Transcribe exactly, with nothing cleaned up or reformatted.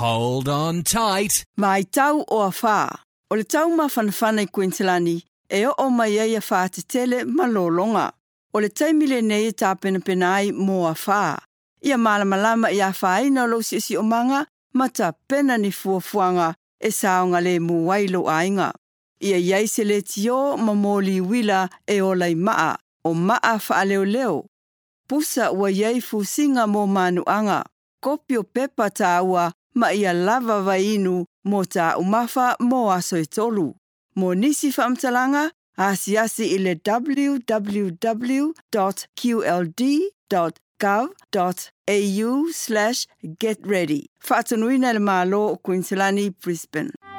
Hold on tight. Mai tau o a whā. O le tau mawhanawhana i Queenslandi, e o o mai ai a whā te tele malolonga. O le taimile nei e tā pena ai mō a whā. Ia malamalama i a whāina lo si si o manga, ma ta pena ni fuafuanga e saonga le muwailo ainga. Ia iai se le tio mamoli wila e o lai maa, o maa wha leo leo. Pusa ua iai fusinga mō manuanga, kopio pepa tā ua ma ia lava vainu mō tā umafa mō aso e tolu. Mō nisi whaamtalanga, asi asi i le w w w dot q l d dot gov dot a u slash get ready. Whaatanuina le malo o Queenslandi, Brisbane.